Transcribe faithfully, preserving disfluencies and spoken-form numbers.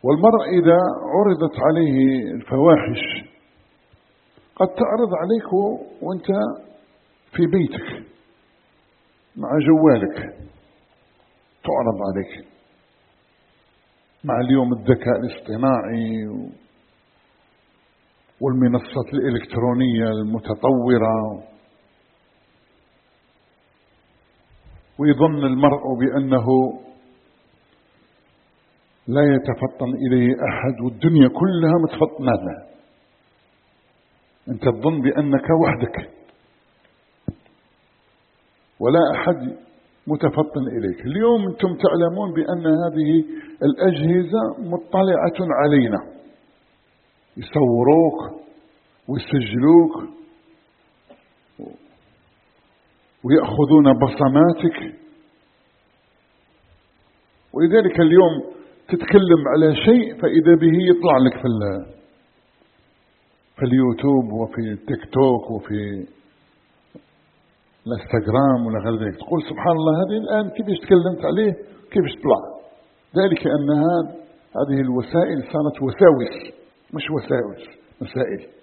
والمرء إذا عرضت عليه الفواحش قد تعرض عليك وانت في بيتك مع جوالك، تعرض عليك مع اليوم الذكاء الاصطناعي والمنصات الإلكترونية المتطورة، ويظن المرء بأنه لا يتفطن إليه أحد والدنيا كلها متفطنة له، أنت تظن بأنك وحدك ولا أحد متفطن إليك. اليوم أنتم تعلمون بأن هذه الأجهزة مطلعة علينا، يصوروك ويسجلوك ويأخذون بصماتك، ولذلك اليوم تتكلم على شيء فإذا به يطلع لك في في اليوتيوب وفي التيك توك وفي الانستغرام ولا غير ذلك، تقول سبحان الله هذه الآن كيفاش تكلمت عليه كيفاش طلع. ذلك أن هذه الوسائل صارت وساوس مش وساوس، مسائل.